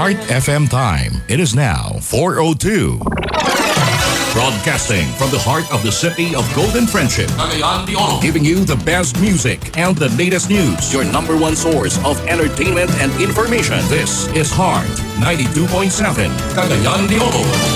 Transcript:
Heart FM time. It is now 4:02. Broadcasting from the heart of the city of Golden Friendship, Cagayan de Oro, giving you the best music and the latest news. Your number one source of entertainment and information. This is Heart 92.7, Cagayan de Oro.